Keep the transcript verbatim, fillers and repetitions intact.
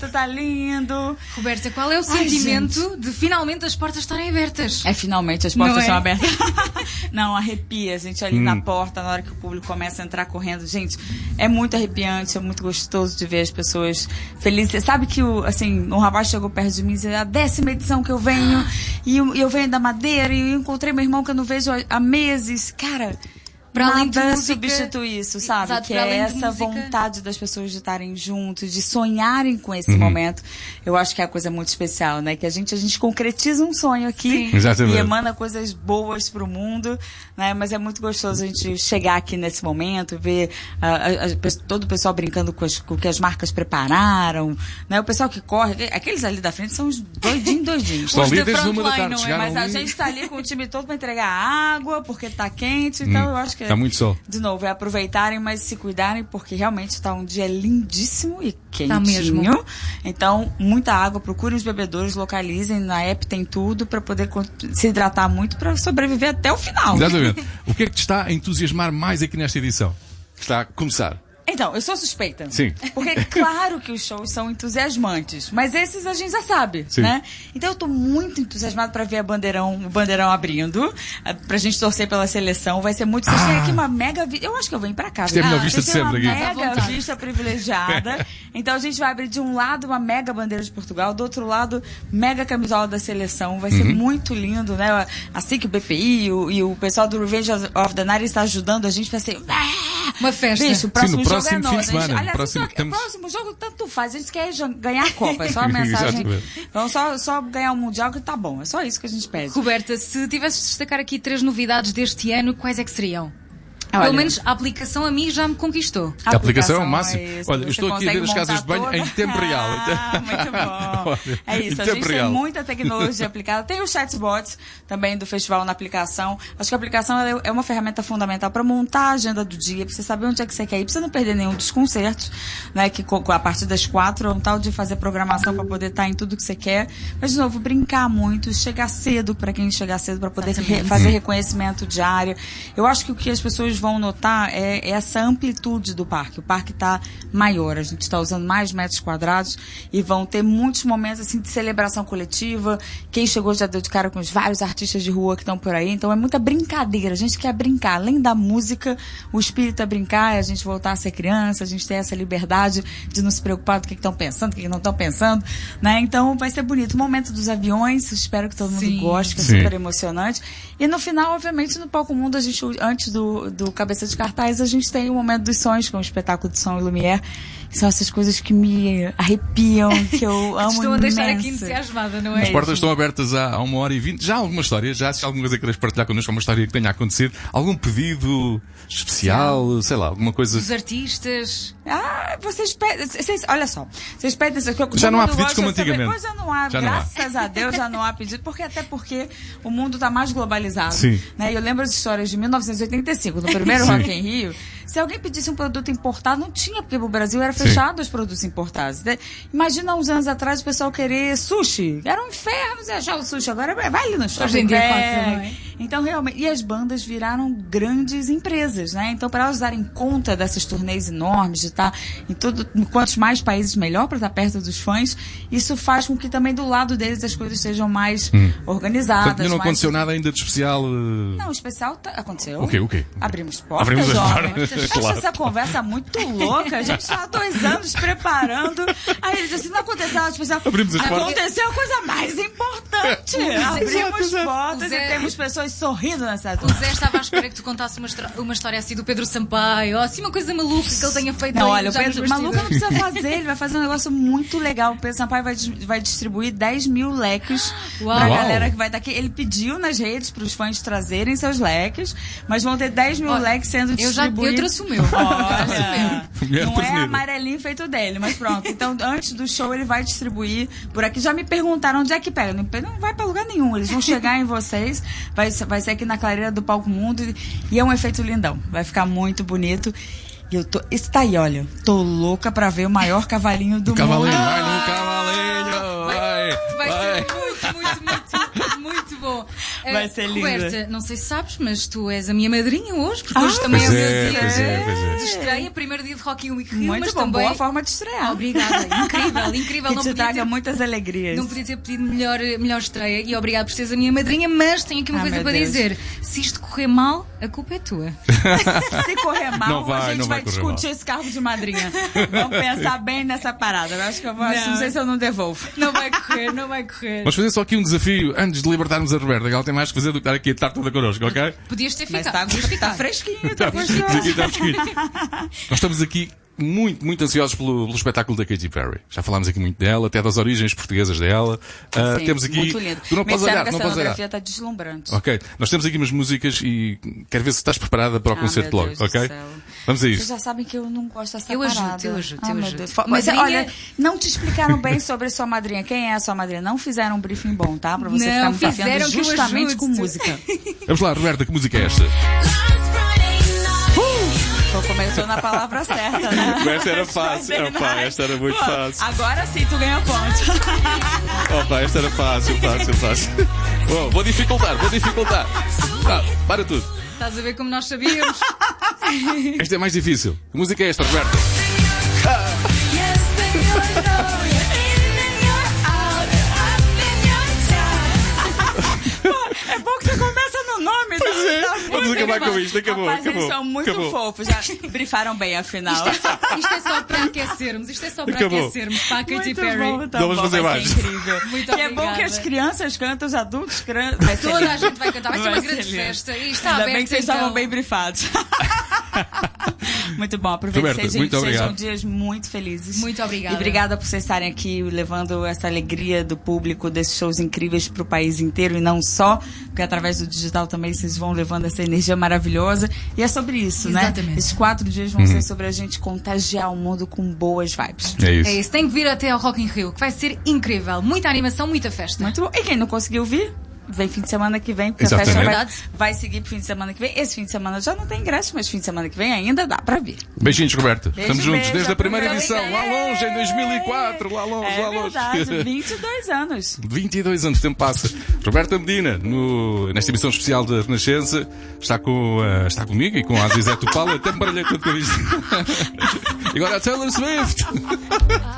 tá lindo. Roberta, qual é o Ai, sentimento gente. de finalmente as portas estarem abertas? É, finalmente as portas Não é? são abertas. Não, arrepia, a gente ali Hum. na porta, na hora que o público começa a entrar correndo. Gente, é muito arrepiante, é muito gostoso de ver as pessoas felizes. Sabe que o, assim, um rapaz chegou perto de mim e disse, é a décima edição que eu venho, e eu, eu venho da Madeira, e eu encontrei meu irmão que eu não vejo há, há meses. Cara, Para além de nada música- substitui isso, sabe? Exato, que para é além de essa música- vontade das pessoas de estarem juntos, de sonharem com esse Uhum. momento. Eu acho que é a coisa muito especial, né? Que a gente, a gente concretiza um sonho aqui Sim. Exatamente. e emana coisas boas pro mundo, né? Mas é muito gostoso a gente chegar aqui nesse momento, ver ah, a- a- todo o pessoal brincando com, as- com o que as marcas prepararam, né? O pessoal que corre, aqueles ali da frente são os doidinhos, doidinhos. Estão Os ali da desde uma da frontline, tarde. não é? Chegaram Mas a ali. gente tá ali com o time todo pra entregar água, porque tá quente, então Hum, eu acho que... tá muito sol. De novo, é aproveitarem, mas se cuidarem, porque realmente tá um dia lindíssimo e quentinho. Tá mesmo. Então, muita água, procurem os bebedouros, localizem, na app tem tudo pra poder con- se hidratar muito pra sobreviver até o final. Exatamente. O que é que te está a entusiasmar mais aqui nesta edição? Está a começar. Então, eu sou suspeita. Sim. Porque claro que os shows são entusiasmantes, mas esses a gente já sabe, Sim. né? Então eu tô muito entusiasmada pra ver a bandeirão, o bandeirão abrindo, a- pra gente torcer pela seleção. Vai ser muito... Vocês têm aqui uma mega... vi- Eu acho que eu venho pra cá. Isto é a viu? melhor vista Vocês de têm sempre uma aqui. À mega vontade. vista privilegiada. Então a gente vai abrir de um lado uma mega bandeira de Portugal, do outro lado mega camisola da seleção. Vai ser Uhum. muito lindo, né? Assim que o B P I e o, e o pessoal do Revenge of the Night está ajudando a gente, vai ser... Uma festa. Bicho, o próximo no jogo próximo é fim nosso. de semana, A gente- aliás, próximo- só- temos- o próximo jogo tanto faz. A gente quer já ganhar a Copa. É só a mensagem. Exatamente. Vamos só, só ganhar o Mundial que tá bom. É só isso que a gente pede. Roberta, se tivesses de destacar aqui três novidades deste ano, quais é que seriam? Olha, Pelo menos a aplicação a mim já me conquistou. A aplicação é o máximo. isso, Olha, eu você estou aqui a ver consegue as casas de montar banho em toda. tempo real. Ah, muito bom. Olha, É isso, em a tempo gente real. tem muita tecnologia aplicada. Tem os chatbots também do festival na aplicação. Acho que a aplicação ela é uma ferramenta fundamental para montar a agenda do dia, para você saber onde é que você quer ir, para você não perder nenhum dos concertos, né? Que co- a partir das quatro é um tal de fazer programação para poder estar em tudo que você quer. Mas, de novo, brincar muito, chegar cedo para quem chegar cedo, para poder re- fazer reconhecimento diário. Eu acho que o que as pessoas vão notar é essa amplitude do parque. O parque está maior, a gente está usando mais metros quadrados e vão ter muitos momentos assim de celebração coletiva. Quem chegou já deu de cara com os vários artistas de rua que estão por aí. Então é muita brincadeira. A gente quer brincar. Além da música, o espírito é brincar, é a gente voltar a ser criança, a gente ter essa liberdade de não se preocupar do que estão pensando, do que não estão pensando, né? Então vai ser bonito. O momento dos aviões, espero que todo mundo Sim. goste, que é Sim. super emocionante. E no final, obviamente, no Palco Mundo, a gente, antes do, do Cabeça de Cartaz, a gente tem o Momento dos Sonhos, que é um espetáculo de som e lumière. São essas coisas que me arrepiam, que eu amo Estou a deixar imenso. aqui entusiasmada, não é? As portas estão abertas há há uma hora e vinte. Já há alguma história? Já se há alguma coisa que queres partilhar connosco? Alguma história que tenha acontecido? Algum pedido especial? Sei lá, alguma coisa. Os artistas. Ah, vocês pedem. Vocês, olha só, vocês pedem isso aqui. Já não há todo mundo pedidos gosta como de saber. antigamente. Pois já não há, Já não há. graças a Deus já não há pedido, porque até porque o mundo está mais globalizado. Sim. Né? E eu lembro as histórias de mil novecentos e oitenta e cinco, no primeiro Sim. Rock in Rio. Se alguém pedisse um produto importado, não tinha, porque o Brasil era fechado aos produtos importados. né? Imagina uns anos atrás o pessoal querer sushi. Era um inferno você achar o sushi. Agora vai ali no shopping. Hoje em dia é pega. fácil, não é? Então, realmente, e as bandas viraram grandes empresas, né? Então, para elas darem conta dessas turnês enormes, de estar em tudo, em quantos mais países melhor para estar perto dos fãs, isso faz com que também do lado deles as coisas sejam mais organizadas. Portanto, ainda não mais... aconteceu nada ainda de especial. eh, Não, o especial tá- aconteceu. O quê? O quê? Abrimos portas, Abrimos as homem. portas, Eu acho claro. essa conversa muito louca. A gente está há dois anos preparando. Aí ele disse assim, não aconteceu nada especial. Abrimos as portas. Aconteceu a coisa mais importante. Abrimos portas O Zé- e temos pessoas sorrindo nessa O Zé estava à espera que tu contasse uma, estra- uma história assim do Pedro Sampaio, ou assim uma coisa maluca que ele tenha feito. Não, aí olha, o já nos Pedro, maluco não bastidores. precisa fazer, ele vai fazer um negócio muito legal. O Pedro Sampaio vai, dis- vai distribuir dez mil leques Uau. pra Uau. galera que vai estar aqui. Ele pediu nas redes pros fãs trazerem seus leques, mas vão ter dez mil Olha, leques sendo eu já- eu distribuídos. trouxe o meu. Olha, Mulher não é presumida. amarelinho feito dele, mas pronto. Então, antes do show, ele vai distribuir por aqui. Já me perguntaram onde é que pega. Não, não vai pra lugar nenhum. Eles vão chegar em vocês. Vai, ser- vai ser aqui na clareira do Palco Mundo. E, e é um efeito lindão. Vai ficar muito bonito. E eu tô. Isso tá aí, olha. Tô louca pra ver o maior cavalinho do Cavalinho, mundo. vai no cavalinho! Vai, Vai vai. ser muito, muito, muito, muito bom. Vai ser lindo. Roberta, não sei se sabes, mas tu és a minha madrinha hoje, porque hoje também é Pois o é, meu dia pois é, pois é. de estreia, primeiro dia de Rock in Rio, Muito mas bom, também... boa forma de estrear. Obrigada, incrível, incrível. Que Não te podia traga ter... muitas alegrias. Não podia ter pedido melhor, melhor estreia e obrigado por seres a minha madrinha, mas tenho aqui uma Ah, coisa meu para Deus. dizer. Se isto correr mal, a culpa é tua. Se correr mal, Não vai, a gente não vai, vai correr discutir mal. esse cargo de madrinha. Vamos pensar bem nessa parada. Eu acho que eu vou. Não, Não. sei se eu não devolvo. Não vai correr, não vai correr. Vamos fazer só aqui um desafio antes de libertarmos a Roberta, que ela tem mais que fazer do que estar aqui a estar toda connosco, ok? Podias ter Mas ficado. está podias ficar. tá fresquinho, Tá, está fresquinho, fresquinho. tá fresquinho. Nós estamos aqui muito, muito ansiosos pelo, pelo espetáculo da Katy Perry. Já falámos aqui muito dela, até das origens portuguesas dela. Ah, Sim, temos aqui. muito lindo. Tu não Me podes disseram olhar, que não a podes olhar. cenografia está deslumbrante. Ok, nós temos aqui umas músicas e quero ver se estás preparada para o Ah, concerto meu logo, Deus do ok? céu. Vamos a Vocês isso. já sabem que eu não gosto dessa Eu ajudo, parada. eu ajudo, Ah, eu meu ajudo. Deus. Mas Madrinha- olha, não te explicaram bem sobre a sua madrinha. Quem é a sua madrinha? Não fizeram um briefing bom, tá? Pra você Não, ficar me fizeram desafiando que eu justamente ajude-te. com música. Vamos lá, Roberta, que música é esta? Então começou na palavra certa, né? Esta era fácil, opa, esta era muito Pô, fácil. Agora sim tu ganha ponto. Opa, esta era fácil, fácil, fácil. Bom, vou dificultar, vou dificultar. Tá, para tudo. Estás a ver como nós sabíamos? Esta é mais difícil. Que música é esta, Roberta? É bom que você começa no nome. Pois da- é. da Vamos música. acabar com isto, acabou, Rapaz, acabou, eles são muito acabou. fofos. Já brifaram bem, afinal. Isto é, só, isto é só para aquecermos. Isto é só para Acabou. aquecermos. Para a Katy Muito Perry. bom, tá Não vamos bom, fazer vai mais. ser incrível. Muito E é bom que obrigada. as crianças cantam, os adultos cantam. Vai ser Toda lindo. a gente vai cantar. Vai ser uma Vai grande ser lindo. festa. E está Ainda aberto, bem que vocês então. estavam bem brifados. Muito bom, aproveite Roberta, que sejam, muito sejam obrigado. dias muito felizes. Muito obrigada. E obrigada por vocês estarem aqui levando essa alegria do público, desses shows incríveis para o país inteiro e não só, porque através do digital também vocês vão levando essa energia maravilhosa. E é sobre isso, né? Exatamente. Esses quatro dias vão ser sobre a gente contagiar o mundo com boas vibes. É isso. É isso. Tem que vir até ao Rock in Rio, que vai ser incrível. Muita animação, muita festa. Muito bom. E quem não conseguiu vir, vem fim de semana que vem, porque a Exatamente. festa vai, Verdade. vai seguir pro fim de semana que vem. Esse fim de semana já não tem ingresso, mas fim de semana que vem ainda dá pra vir. Beijinhos, Roberta. Beijo, Estamos juntos beijo, desde a primeira aproveita. edição, lá longe, em dois mil e quatro, lá longe, É lá longe. verdade, vinte e dois anos. vinte e dois anos, o tempo passa. Roberta Medina, no, nesta emissão especial da Renascença, está, com, uh, está comigo e com a Azizé Tupala. Até me baralhei tanto com isto. E agora a Taylor Swift.